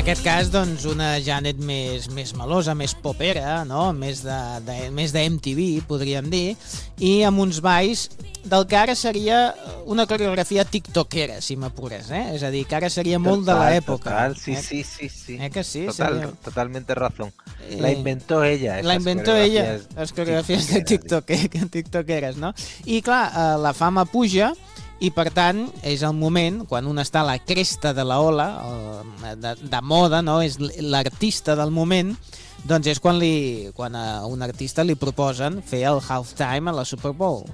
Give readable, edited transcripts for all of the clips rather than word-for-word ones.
aquest cas, doncs, una Janet més melosa, més popera, no? Més de MTV, podríem dir, i amb uns balls del que ara seria una coreografia tiktokera, si m'apures, És a dir, que ara seria molt de l'època. Total, sí. Que sí? Totalmente razón. La inventó ella, les coreografies de tiktokeres, no? I clar, la fama puja i per tant és el moment quan un està a la cresta de la ola de moda, no? És l'artista del moment, doncs és quan a un artista li proposen fer el halftime a la Super Bowl.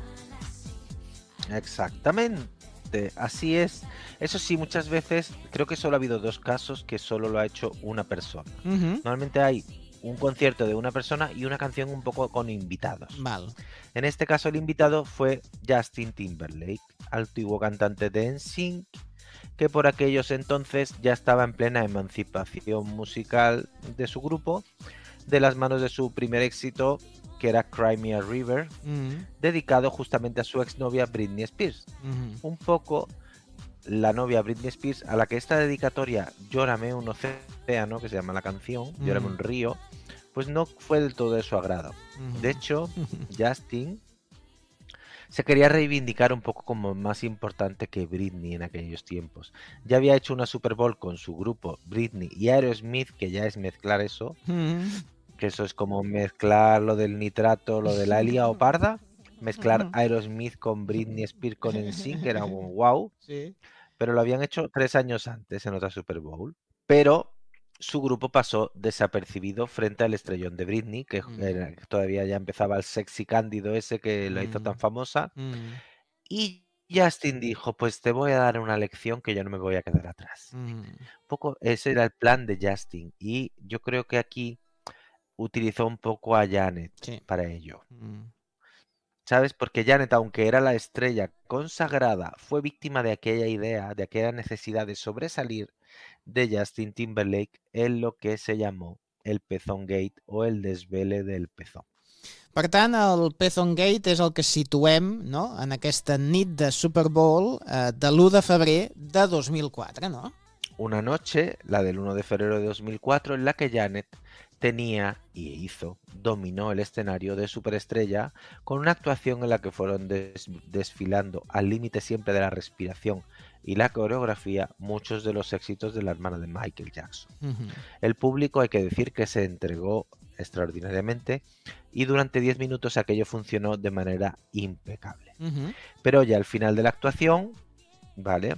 Exactamente, así es. Eso sí, muchas veces creo que solo ha habido 2 casos que solo lo ha hecho una persona. Normalmente hay un concierto de una persona y una canción un poco con invitados. Val. En este caso el invitado fue Justin Timberlake, antiguo cantante de NSYNC, que por aquellos entonces ya estaba en plena emancipación musical de su grupo, de las manos de su primer éxito, que era Cry Me a River, dedicado justamente a su exnovia Britney Spears. Un poco la novia Britney Spears, a la que esta dedicatoria Llórame un océano, que se llama la canción, Llórame un río, pues no fue del todo de su agrado. De hecho, Justin se quería reivindicar un poco como más importante que Britney en aquellos tiempos. Ya había hecho una Super Bowl con su grupo Britney y Aerosmith, que ya es mezclar eso, que eso es como mezclar lo del nitrato, lo de la Elia o Parda, mezclar Aerosmith con Britney Spears con NSYNC, que era un wow, Sí. pero lo habían hecho 3 años antes en otra Super Bowl. Pero su grupo pasó desapercibido frente al estrellón de Britney, que todavía ya empezaba el sexy cándido ese que la hizo tan famosa. Y Justin dijo, pues te voy a dar una lección que yo no me voy a quedar atrás. Un poco ese era el plan de Justin. Y yo creo que aquí utilizó un poco a Janet para ello. ¿Sabes? Porque Janet, aunque era la estrella consagrada, fue víctima de aquella idea, de aquella necesidad de sobresalir de Justin Timberlake en lo que se llamó el Pezón Gate o el desvele del pezón. Per tant, el Pezón Gate és el que situem, no?, en aquesta nit de Super Bowl de l'1 de febrer de 2004, no? Una noche, la del 1 de febrero de 2004, en la que Janet tenía y dominó el escenario de superestrella con una actuación en la que fueron desfilando al límite siempre de la respiración y la coreografía muchos de los éxitos de la hermana de Michael Jackson. El público, hay que decir, que se entregó extraordinariamente y durante 10 minutos aquello funcionó de manera impecable. Pero ya al final de la actuación, ¿vale?,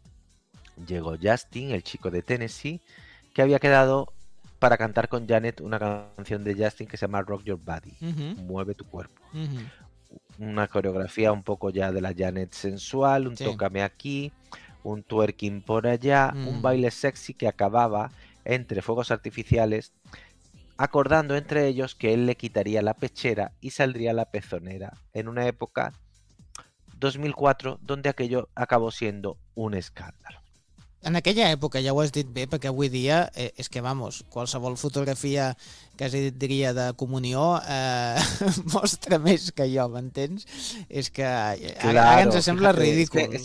llegó Justin, el chico de Tennessee, que había quedado para cantar con Janet una canción de Justin que se llama Rock Your Body, Mueve tu cuerpo. Una coreografía un poco ya de la Janet sensual, un tócame aquí, un twerking por allá, un baile sexy que acababa entre fuegos artificiales, acordando entre ellos que él le quitaría la pechera y saldría la pezonera en una época 2004 donde aquello acabó siendo un escándalo. En aquella època, ja ho has dit bé, perquè avui dia és que, vamos, qualsevol fotografia que es diria de comunió mostra més que jo, m'entens? És que ara ens sembla ridícul.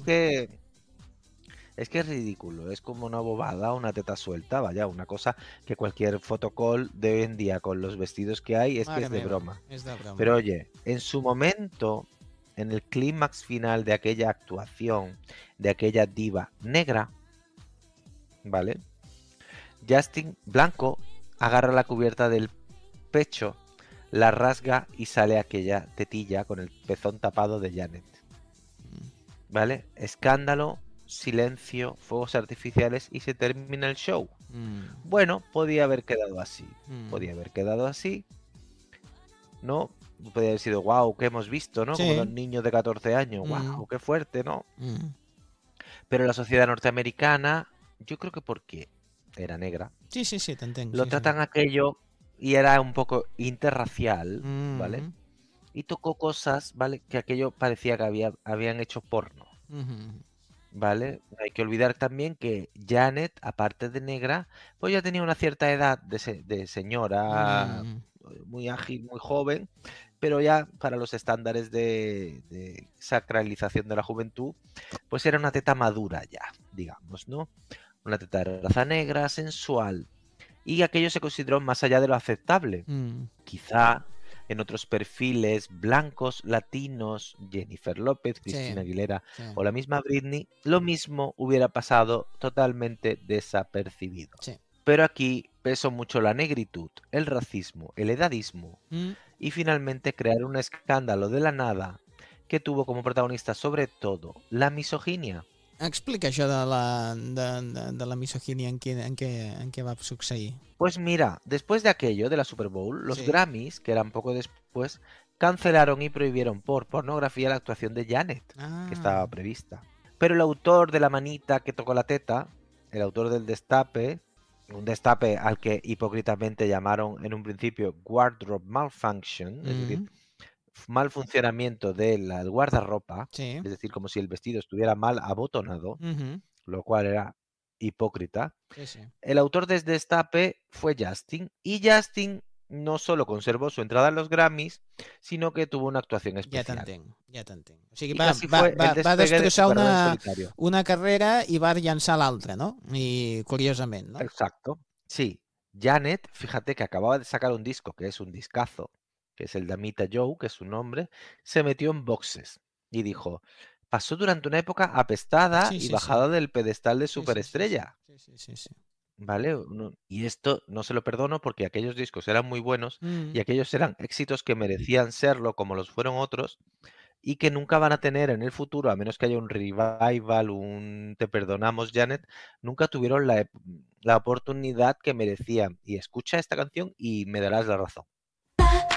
Es que es ridículo, es como una bobada, una teta suelta, vaya, una cosa que cualquier fotocall de hoy en día con los vestidos que hay es que es de broma. Pero oye, en su momento, en el clímax final de aquella actuación, de aquella diva negra, ¿vale?, Justin Blanco agarra la cubierta del pecho, la rasga y sale aquella tetilla con el pezón tapado de Janet. ¿Vale? Escándalo, silencio, fuegos artificiales y se termina el show. Bueno, podía haber quedado así. Podía haber quedado así, ¿no? Podría haber sido, wow, ¿qué hemos visto, no? Sí. Como los niños de 14 años, wow, qué fuerte, ¿no? Pero la sociedad norteamericana, yo creo que porque era negra, Sí, t'entenc. lo tratan aquello y era un poco interracial, ¿vale? Y tocó cosas, ¿vale?, que aquello parecía que habían hecho porno, ¿vale? Hay que olvidar también que Janet, aparte de negra, pues ya tenía una cierta edad de señora, muy ágil, muy joven, pero ya para los estándares de sacralización de la juventud, pues era una teta madura ya, digamos, ¿no? una teta de raza negra, sensual, y aquello se consideró más allá de lo aceptable. Quizá en otros perfiles blancos, latinos, Jennifer López, Cristina Aguilera sí. o la misma Britney, lo mismo hubiera pasado totalmente desapercibido. Sí. Pero aquí pesó mucho la negritud, el racismo, el edadismo y finalmente crear un escándalo de la nada que tuvo como protagonista sobre todo la misoginia. Explica això de la misoginia en què va succeir. Pues mira, después de aquello de la Super Bowl, los Sí. Grammys, que eran poco después, cancelaron y prohibieron por pornografía la actuación de Janet, que estaba prevista. Pero el autor de la manita que tocó la teta, el autor del destape, un destape al que hipócritamente llamaron en un principio wardrobe malfunction, es decir, mal funcionamiento del guardarropa, Sí. es decir, como si el vestido estuviera mal abotonado, lo cual era hipócrita. Sí, sí. El autor de Destape fue Justin, y Justin no solo conservó su entrada en los Grammys, sino que tuvo una actuación Ja especial. t'entenc. O sigui, Y va casi fue el despegue de su destrossar carrera en solitario. una carrera i va llançar l'altra, no? I curiosament, no? Exacto. Sí. Janet, fíjate que acababa de sacar un disco, que es un discazo, que es el Damita Joe, que es su nombre, se metió en boxes y dijo, pasó durante una época apestada y bajada del pedestal de superestrella. Sí. ¿Vale? Y esto no se lo perdono porque aquellos discos eran muy buenos y aquellos eran éxitos que merecían serlo como los fueron otros y que nunca van a tener en el futuro, a menos que haya un revival, un Te perdonamos, Janet, nunca tuvieron la oportunidad que merecían. Y escucha esta canción y me darás la razón.